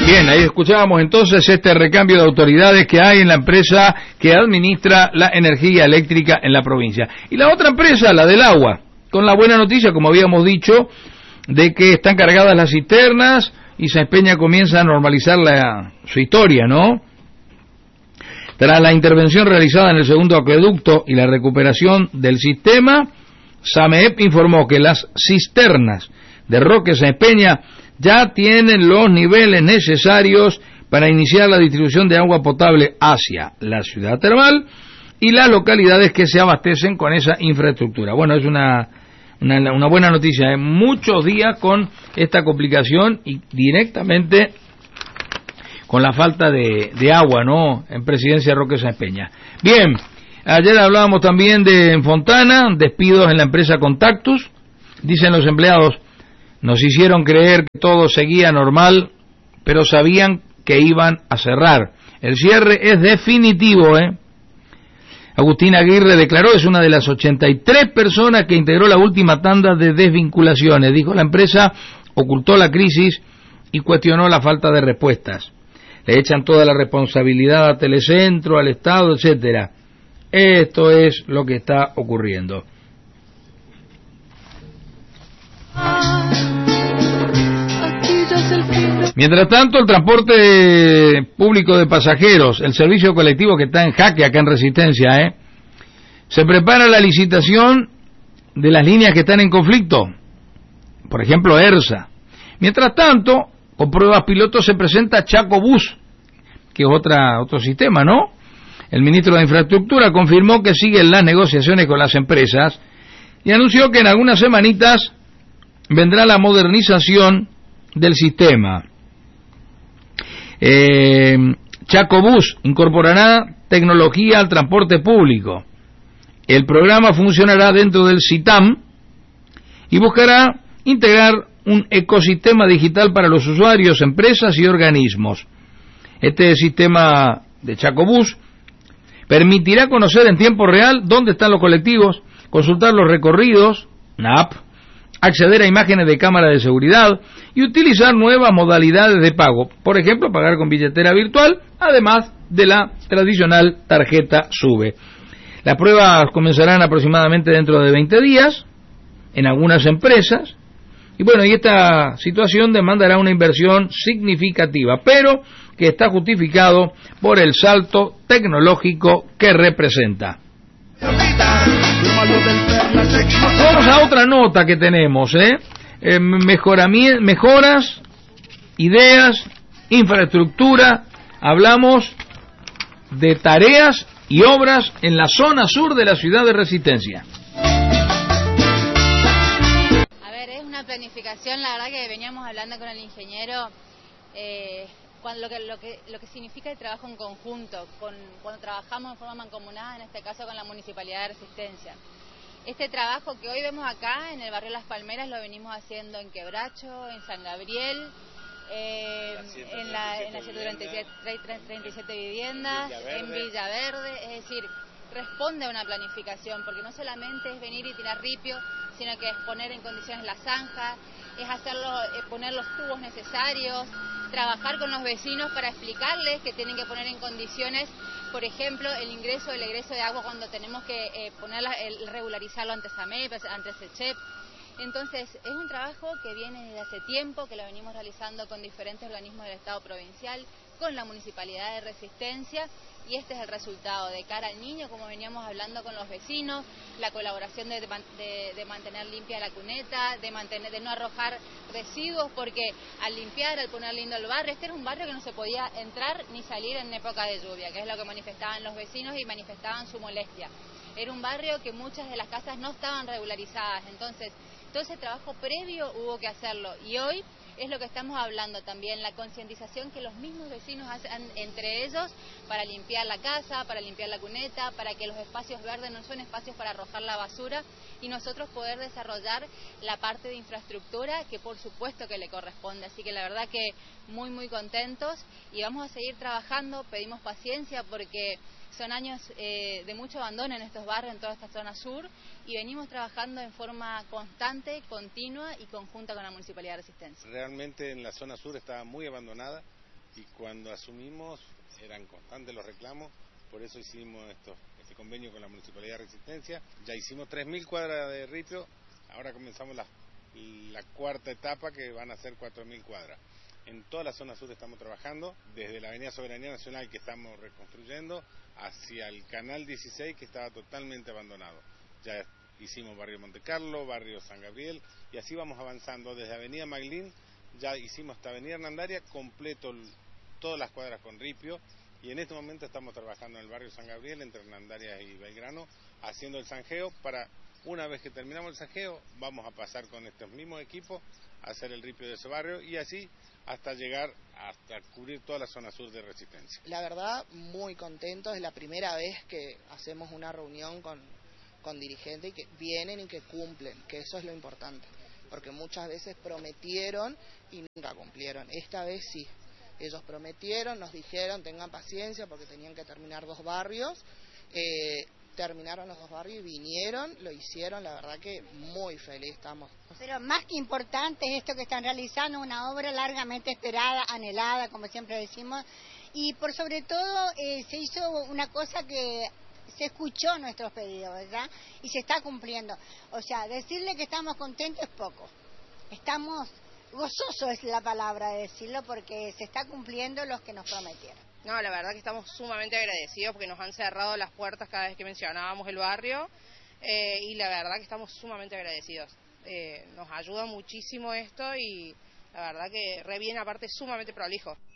Bien, ahí escuchábamos entonces este recambio de autoridades que hay en la empresa que administra la energía eléctrica en la provincia. Y la otra empresa, la del agua, con la buena noticia, como habíamos dicho, de que están cargadas las cisternas y Sáenz Peña comienza a normalizar su historia, ¿no? Tras la intervención realizada en el segundo acueducto y la recuperación del sistema, SAMEP informó que las cisternas de Roque Sáenz Peña ya tienen los niveles necesarios para iniciar la distribución de agua potable hacia la ciudad termal y las localidades que se abastecen con esa infraestructura. Bueno, es una buena noticia, muchos días con esta complicación y directamente con la falta de agua, ¿no?, en Presidencia Roque Sáenz Peña. Bien, ayer hablábamos también en Fontana, despidos en la empresa Contactus. Dicen los empleados: nos hicieron creer que todo seguía normal, pero sabían que iban a cerrar. El cierre es definitivo, Agustín Aguirre declaró: es una de las 83 personas que integró la última tanda de desvinculaciones. Dijo: la empresa ocultó la crisis y cuestionó la falta de respuestas. Le echan toda la responsabilidad a Telecentro, al Estado, etcétera. Esto es lo que está ocurriendo. Mientras tanto, el transporte público de pasajeros, el servicio colectivo que está en jaque acá en Resistencia, se prepara la licitación de las líneas que están en conflicto, por ejemplo ERSA. Mientras tanto, con pruebas pilotos se presenta Chaco Bus, que es otro sistema, ¿no? El ministro de Infraestructura confirmó que siguen las negociaciones con las empresas y anunció que en algunas semanitas vendrá la modernización del sistema. Chaco Bus incorporará tecnología al transporte público. El programa funcionará dentro del CITAM y buscará integrar un ecosistema digital para los usuarios, empresas y organismos. Este sistema de Chaco Bus permitirá conocer en tiempo real dónde están los colectivos, consultar los recorridos, una app, acceder a imágenes de cámara de seguridad y utilizar nuevas modalidades de pago, por ejemplo, pagar con billetera virtual, además de la tradicional tarjeta SUBE. Las pruebas comenzarán aproximadamente dentro de 20 días en algunas empresas, y bueno, y esta situación demandará una inversión significativa, pero que está justificado por el salto tecnológico que representa. Vamos a otra nota que tenemos, mejoras, ideas, infraestructura. Hablamos de tareas y obras en la zona sur de la ciudad de Resistencia. A ver, es una planificación, la verdad que veníamos hablando con el ingeniero, lo que significa el trabajo en conjunto, cuando trabajamos en forma mancomunada, en este caso con la Municipalidad de Resistencia. Este trabajo que hoy vemos acá en el barrio Las Palmeras lo venimos haciendo en Quebracho, en San Gabriel, en la 137 viviendas, en Villaverde, es decir, responde a una planificación, porque no solamente es venir y tirar ripio, sino que es poner en condiciones la zanja, es poner los tubos necesarios, trabajar con los vecinos para explicarles que tienen que poner en condiciones, por ejemplo, el ingreso o el egreso de agua cuando tenemos que regularizarlo ante SAMEP, ante SECHEP. Entonces, es un trabajo que viene desde hace tiempo, que lo venimos realizando con diferentes organismos del Estado provincial, con la Municipalidad de Resistencia, y este es el resultado de cara al niño, como veníamos hablando con los vecinos, la colaboración de mantener limpia la cuneta, de no arrojar residuos, porque al limpiar, al poner lindo el barrio, este era un barrio que no se podía entrar ni salir en época de lluvia, que es lo que manifestaban los vecinos y manifestaban su molestia. Era un barrio que muchas de las casas no estaban regularizadas, entonces todo ese trabajo previo hubo que hacerlo, y hoy es lo que estamos hablando también, la concientización que los mismos vecinos hacen entre ellos para limpiar la casa, para limpiar la cuneta, para que los espacios verdes no son espacios para arrojar la basura, y nosotros poder desarrollar la parte de infraestructura que por supuesto que le corresponde. Así que la verdad que muy muy contentos, y vamos a seguir trabajando, pedimos paciencia porque son años de mucho abandono en estos barrios, en toda esta zona sur, y venimos trabajando en forma constante, continua y conjunta con la Municipalidad de Resistencia. Realmente en la zona sur está muy abandonada, y cuando asumimos eran constantes los reclamos, por eso hicimos este convenio con la Municipalidad de Resistencia. Ya hicimos 3.000 cuadras de ripio, ahora comenzamos la cuarta etapa que van a ser 4.000 cuadras. En toda la zona sur estamos trabajando, desde la Avenida Soberanía Nacional que estamos reconstruyendo, hacia el Canal 16 que estaba totalmente abandonado. Ya hicimos barrio Monte Carlo, barrio San Gabriel, y así vamos avanzando. Desde Avenida Maglín ya hicimos hasta Avenida Hernandaria, completo todas las cuadras con ripio, y en este momento estamos trabajando en el barrio San Gabriel, entre Hernandaria y Belgrano, haciendo el zanjeo para, una vez que terminamos el zanjeo, vamos a pasar con estos mismos equipos a hacer el ripio de ese barrio, y así hasta llegar hasta cubrir toda la zona sur de Resistencia. La verdad, muy contento, es la primera vez que hacemos una reunión con dirigentes y que vienen y que cumplen, que eso es lo importante, porque muchas veces prometieron y nunca cumplieron. Esta vez sí, ellos prometieron, nos dijeron tengan paciencia porque tenían que terminar 2 barrios, terminaron los 2 barrios y vinieron, lo hicieron, la verdad que muy feliz estamos. Pero más que importante es esto que están realizando, una obra largamente esperada, anhelada, como siempre decimos, y por sobre todo se hizo una cosa que se escuchó nuestros pedidos, ¿verdad? Y se está cumpliendo. O sea, decirle que estamos contentos es poco. Estamos gozosos es la palabra de decirlo porque se está cumpliendo lo que nos prometieron. No, la verdad que estamos sumamente agradecidos porque nos han cerrado las puertas cada vez que mencionábamos el barrio y la verdad que estamos sumamente agradecidos. Nos ayuda muchísimo esto y la verdad que re bien, aparte sumamente prolijo.